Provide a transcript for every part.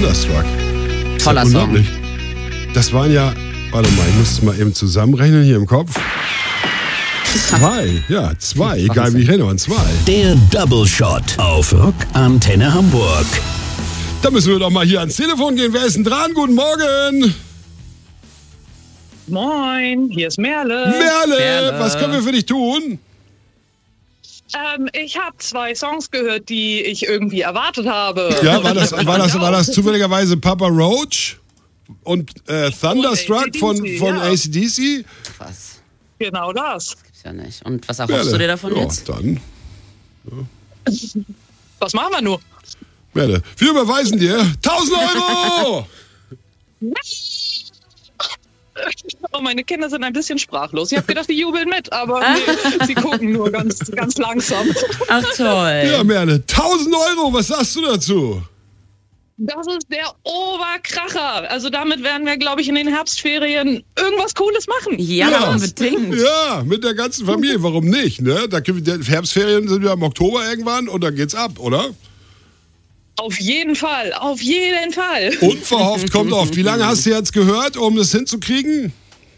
Thunderstruck. Toller Song. Das waren ja, warte mal, ich muss es mal eben zusammenrechnen hier im Kopf. Zwei, egal wie ich rechne, waren 2. Der Double Shot auf Rock Antenne Hamburg. Da müssen wir doch mal hier ans Telefon gehen. Wer ist denn dran? Guten Morgen. Moin, hier ist Merle. Merle, was können wir für dich tun? Ich habe 2 Songs gehört, die ich irgendwie erwartet habe. Ja, war das zufälligerweise Papa Roach und Thunderstruck von AC/DC? Was? Genau das. Gibt's ja nicht. Und was erhoffst du dir davon jetzt? Dann. Was machen wir nur? Merle, wir überweisen dir 1.000 Euro! Oh, meine Kinder sind ein bisschen sprachlos. Ich habe gedacht, die jubeln mit, aber nee, sie gucken nur ganz langsam. Ach toll. Ja, Merle, 1.000 Euro, was sagst du dazu? Das ist der Oberkracher. Also damit werden wir, glaube ich, in den Herbstferien irgendwas Cooles machen. Ja, unbedingt. Ja, mit der ganzen Familie, warum nicht? Ne? Die Herbstferien sind ja im Oktober irgendwann und dann geht's ab, oder? Auf jeden Fall, auf jeden Fall. Unverhofft kommt oft. Wie lange hast du jetzt gehört, um das hinzukriegen?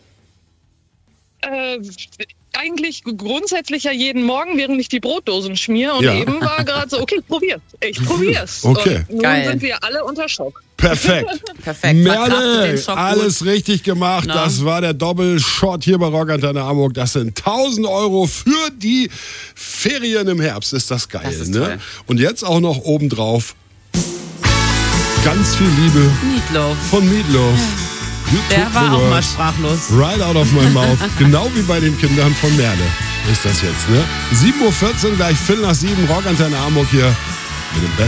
Eigentlich grundsätzlich ja jeden Morgen, während ich die Brotdosen schmiere. Und eben war gerade so, okay, ich probier's. Okay. Und nun sind wir alle unter Schock. Perfekt. Merle, alles richtig gemacht. Na? Das war der Doppelshot hier bei Rock Antenne Hamburg. Das sind 1.000 Euro für die Ferien im Herbst. Ist das geil, Das ist ne? toll. Und jetzt auch noch obendrauf ganz viel Liebe Meatloaf. von Meatloaf. You Der took the war auch mal words sprachlos. right out of my mouth. Genau wie bei den Kindern von Merle ist das jetzt, ne? 7.14 Uhr, gleich 7:05 Rock Antenne Hamburg hier mit dem